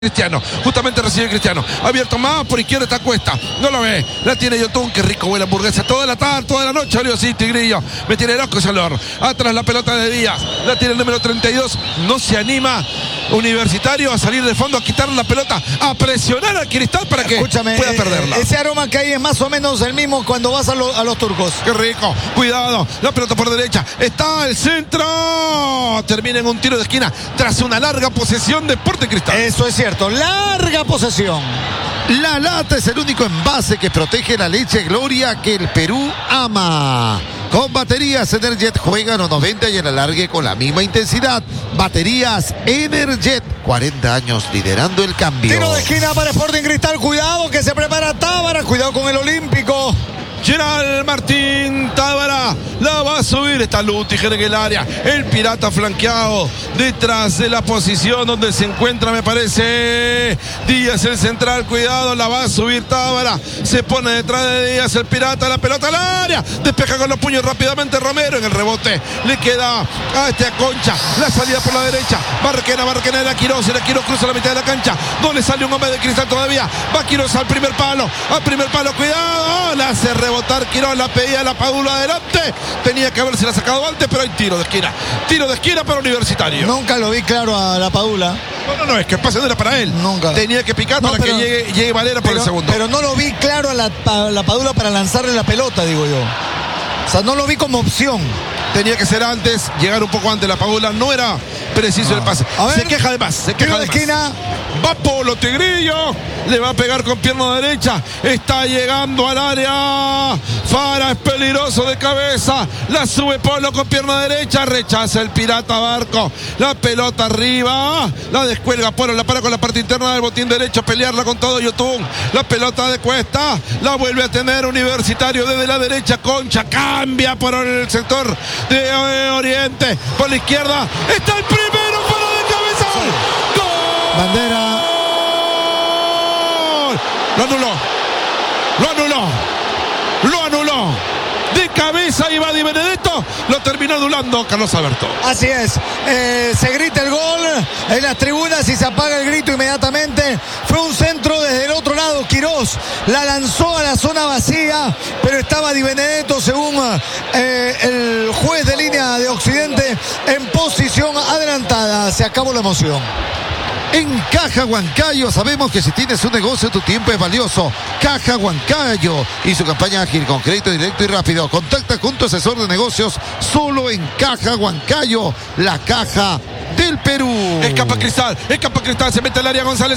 Cristiano, justamente recibe Cristiano, abierto más por izquierda está Cuesta, no lo ve, la tiene Yotun, qué rico huele hamburguesa, toda la tarde, toda la noche, Olivo sí, Tigrillo, me tiene loco ese olor, atrás la pelota de Díaz, la tiene el número 32, no se anima Universitario a salir de fondo, a quitar la pelota, a presionar al Cristal para que pueda perderla. Ese aroma que hay es más o menos el mismo cuando vas a los turcos. Qué rico, cuidado, la pelota por derecha, está el centro, termina en un tiro de esquina, tras una larga posesión de Sporting Cristal. Eso es cierto, larga posesión. La lata es el único envase que protege la leche Gloria que el Perú ama. Con baterías Energet juegan los 90 y el alargue con la misma intensidad. Baterías Energet, 40 años liderando el cambio. Tiro de esquina para Sporting Cristal, cuidado que se prepara Tábara, cuidado con el Olímpico. Gerald Martín Tábara la va a subir, está Lutiger en el área, el pirata flanqueado detrás de la posición donde se encuentra, me parece Díaz, el central, cuidado, la va a subir Tábara, se pone detrás de Díaz el pirata, la pelota al área, despeja con los puños rápidamente Romero, en el rebote le queda a Concha, la salida por la derecha, Barquena era Quirós, cruza la mitad de la cancha, no le sale un hombre de Cristal todavía, va Quirós al primer palo, cuidado, la hace rebotar Quirós, la pedía la Padula adelante, tenía que haberse sacado antes, pero hay tiro de esquina para Universitario. Nunca lo vi claro a la Padula. No, es que el pase no era para él. Nunca. Tenía que picar para que llegue Valera por el segundo. Pero no lo vi claro a la Padula para lanzarle la pelota, digo yo. O sea, no lo vi como opción. Tenía que ser antes, llegar un poco antes. La Padula no era preciso el pase. Se queja de más. Tiro de esquina. Va Polo Tigrillo. Le va a pegar con pierna derecha. Está llegando al área. Fara es peligroso de cabeza. La sube Polo con pierna derecha. Rechaza el pirata Barco. La pelota arriba. La descuelga Polo. La para con la parte interna del botín derecho. Pelearla con todo Yotun. La pelota de Cuesta. La vuelve a tener Universitario desde la derecha. Concha cambia por el sector de Oriente. Por la izquierda. Está el primero. Polo de cabeza. ¡Gol! Bandera. Lo anuló. De cabeza iba Di Benedetto, lo terminó anulando Carlos Alberto. Así es, se grita el gol en las tribunas y se apaga el grito inmediatamente. Fue un centro desde el otro lado, Quirós la lanzó a la zona vacía, pero estaba Di Benedetto, según el juez de línea de Occidente, en posición adelantada. Se acabó la emoción. En Caja Huancayo sabemos que si tienes un negocio tu tiempo es valioso. Caja Huancayo y su campaña ágil con crédito directo y rápido. Contacta con tu asesor de negocios solo en Caja Huancayo, la caja del Perú. Escapa Cristal, se mete al área González,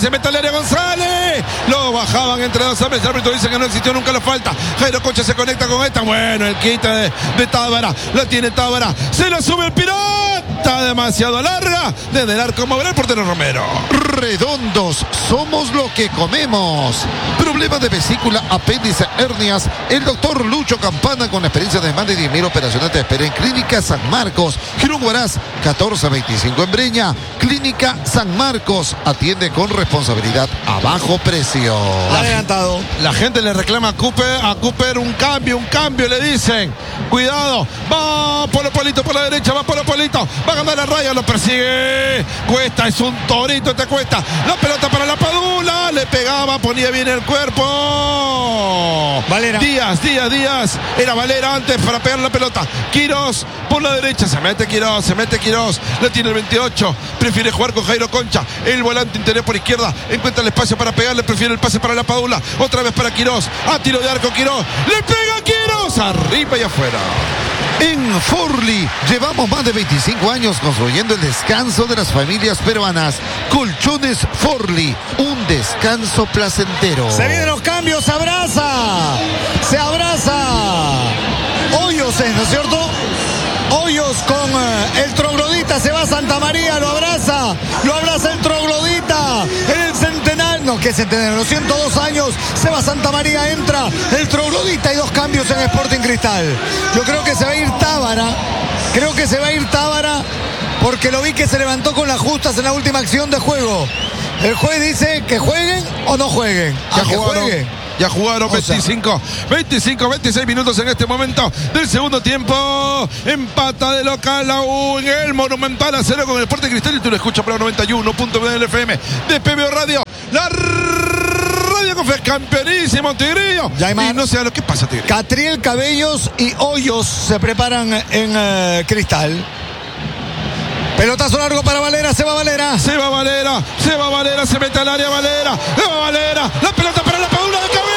lo bajaban entre dos hombres, el árbitro dice que no existió nunca la falta. Jairo Concha se conecta con esta, bueno, el quite de Tábara, la tiene Tábara, se la sube el pirata, demasiado larga, desde el arco moverá el portero Romero. Redondos, somos lo que comemos. Problemas de vesícula, apéndice, hernias. El doctor Lucho Campana, con experiencia de más de 10.000 operaciones, te espera en Clínica San Marcos, Girón Huaraz 1425 en Breña. Clínica San Marcos atiende con responsabilidad a bajo precio. Adelantado. La gente le reclama a Cooper un cambio, le dicen. Cuidado, va Polo Polito por la derecha, va a ganar la raya, lo persigue Cuesta, es un torito te Cuesta, la pelota para la Padula, le pegaba, ponía bien el cuerpo. Valera. Díaz, era Valera antes para pegar la pelota. Quirós por la derecha, se mete Quirós, la tiene el 28, prefiere jugar con Jairo Concha, el volante interior por izquierda, encuentra el espacio para pegarle, prefiere el pase para la Padula, otra vez para Quirós, a tiro de arco Quirós, le pega Quirós, arriba y afuera. En Forli llevamos más de 25 años construyendo el descanso de las familias peruanas. Colchones Forli, un descanso placentero. Se vienen los cambios, se abraza. Hoyos, ¿no es cierto? Hoyos con el troglodita, se va a Santa María, lo abraza el troglodita en el centenario, no, ¿qué centenario? Los 102 años, se va a Santa María, entra el troglodita y dos cambios en Sporting Cristal. Yo creo que se va a ir Tábara, porque lo vi que se levantó con las justas en la última acción de juego. El juez dice que jueguen o no jueguen. Ya que jugaron. jueguen. Ya jugaron 26 minutos en este momento del segundo tiempo. Empata de local la U en el Monumental a 0 con el Sporting Cristal. Y tú lo escuchas por la 91.9 FM de PBO Radio. La radio con fe, campeonísimo Tigrillo. Yaimar. Y no sé a lo que pasa, Tigrillo. Catriel, Cabellos y Hoyos se preparan en Cristal. Pelotazo largo para Valera, se va Valera. Se mete al área Valera. La pelota para la Padula de cabeza.